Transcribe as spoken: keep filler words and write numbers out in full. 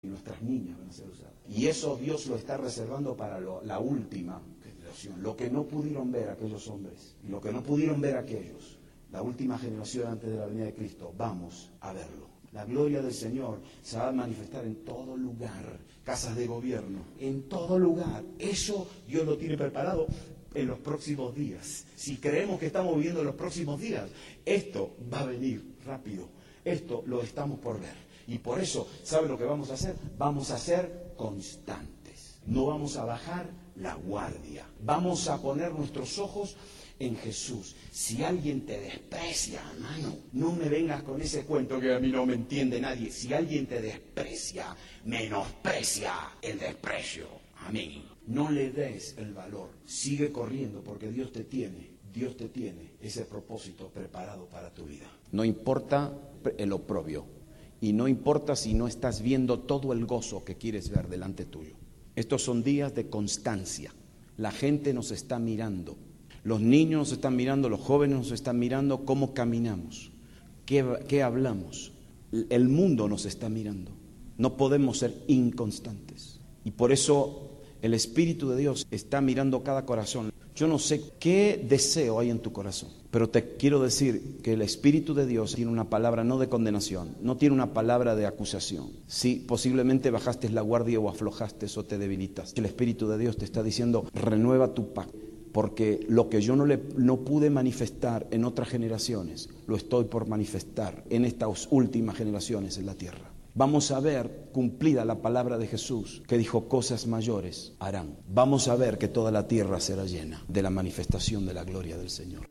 y nuestras niñas van a ser usadas. Y eso Dios lo está reservando para lo, la última generación. Lo que no pudieron ver aquellos hombres, lo que no pudieron ver aquellos, la última generación antes de la venida de Cristo, vamos a verlo. La gloria del Señor se va a manifestar en todo lugar, casas de gobierno, en todo lugar. Eso Dios lo tiene preparado en los próximos días. Si creemos que estamos viviendo en los próximos días, esto va a venir rápido. Esto lo estamos por ver. Y por eso, ¿sabe lo que vamos a hacer? Vamos a ser constantes. No vamos a bajar la guardia. Vamos a poner nuestros ojos en Jesús. Si alguien te desprecia, hermano, no me vengas con ese cuento que a mí no me entiende nadie. Si alguien te desprecia, menosprecia el desprecio. Amén. No le des el valor. Sigue corriendo porque Dios te tiene. Dios te tiene ese propósito preparado para tu vida. No importa el oprobio. Y no importa si no estás viendo todo el gozo que quieres ver delante tuyo. Estos son días de constancia. La gente nos está mirando. Los niños nos están mirando, los jóvenes nos están mirando cómo caminamos, qué, qué hablamos. El mundo nos está mirando. No podemos ser inconstantes. Y por eso el Espíritu de Dios está mirando cada corazón. Yo no sé qué deseo hay en tu corazón, pero te quiero decir que el Espíritu de Dios tiene una palabra no de condenación, no tiene una palabra de acusación. Si posiblemente bajaste la guardia o aflojaste o te debilitas, el Espíritu de Dios te está diciendo, renueva tu pacto. Porque lo que yo no, le, no pude manifestar en otras generaciones, lo estoy por manifestar en estas últimas generaciones en la tierra. Vamos a ver cumplida la palabra de Jesús, que dijo, cosas mayores harán. Vamos a ver que toda la tierra será llena de la manifestación de la gloria del Señor.